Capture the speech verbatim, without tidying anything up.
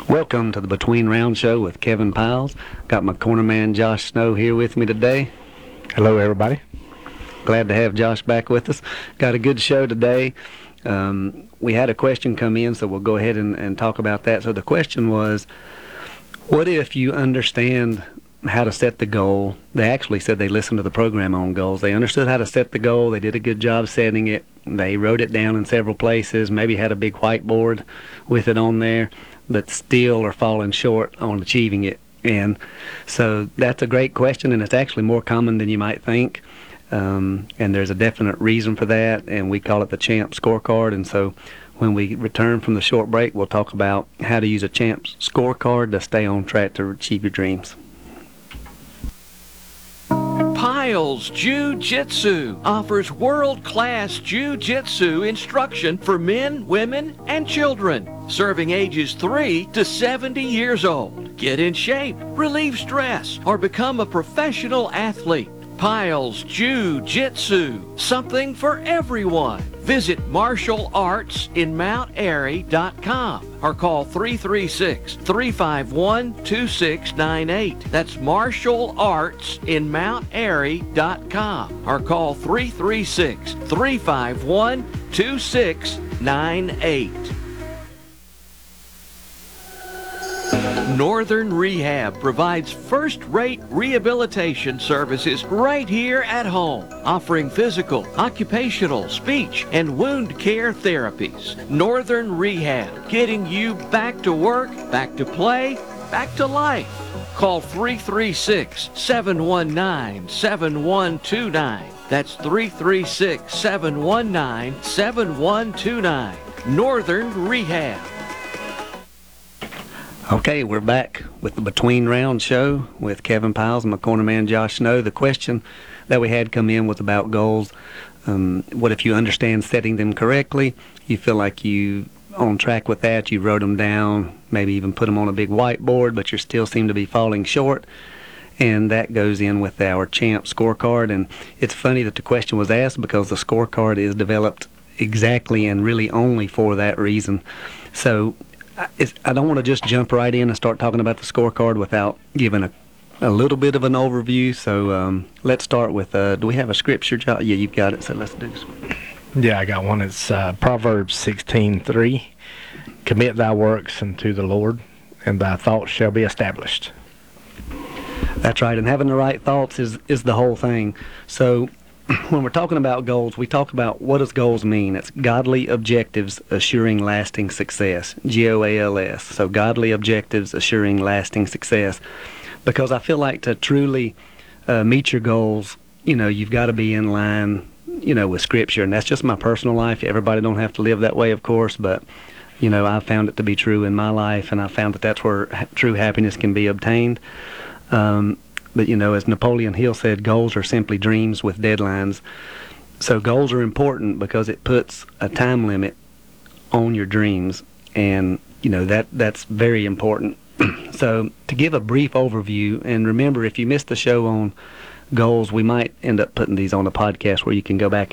Welcome to the Between Round Show with Kevin Piles. Got my cornerman Josh Snow here with me today. Hello, everybody. Glad to have Josh back with us. Got a good show today. Um, we had a question come in, so we'll go ahead and, and talk about that. So the question was, what if you understand how to set the goal? They actually said they listened to the program on goals. They understood how to set the goal. They did a good job setting it. They wrote it down in several places, maybe had a big whiteboard with it on there, but still are falling short on achieving it. And so that's a great question, and it's actually more common than you might think. Um, and there's a definite reason for that, and we call it the CHAMP scorecard. And so when we return from the short break, we'll talk about how to use a CHAMP scorecard to stay on track to achieve your dreams. Piles Jiu-Jitsu offers world-class Jiu-Jitsu instruction for men, women, and children, serving ages three to seventy years old. Get in shape, relieve stress, or become a professional athlete. Piles Jiu-Jitsu, something for everyone. Visit martial arts in mount airy dot com or call three three six, three five one, two six nine eight. That's martial arts in mount airy dot com or call three three six, three five one, two six nine eight. Northern Rehab provides first-rate rehabilitation services right here at home, offering physical, occupational, speech, and wound care therapies. Northern Rehab, getting you back to work, back to play, back to life. Call three three six, seven one nine, seven one two nine. That's three three six, seven one nine, seven one two nine. Northern Rehab. Okay, we're back with the Between Round Show with Kevin Piles and my cornerman Josh Snow. The question that we had come in was about goals. Um, what if you understand setting them correctly? You feel like you on track with that, you wrote them down, maybe even put them on a big whiteboard, but you still seem to be falling short. And that goes in with our CHAMP scorecard. And it's funny that the question was asked because the scorecard is developed exactly and really only for that reason. So It's, I don't want to just jump right in and start talking about the scorecard without giving a, a little bit of an overview. So um, let's start with, uh, do we have a scripture, John? Yeah, you've got it, so let's do this one. Yeah, I got one. It's uh, Proverbs sixteen three. Commit thy works unto the Lord, and thy thoughts shall be established. That's right, and having the right thoughts is, is the whole thing. So when we're talking about goals, we talk about what does goals mean. It's godly objectives assuring lasting success, G O A L S. So godly objectives assuring lasting success. Because I feel like to truly uh, meet your goals, you know, you've got to be in line, you know, with Scripture. And that's just my personal life. Everybody don't have to live that way, of course, but, you know, I've found it to be true in my life, and I found that that's where ha- true happiness can be obtained. Um, But, you know, as Napoleon Hill said, goals are simply dreams with deadlines. So goals are important because it puts a time limit on your dreams. And, you know, that that's very important. So to give a brief overview, and remember, if you missed the show on goals, we might end up putting these on a podcast where you can go back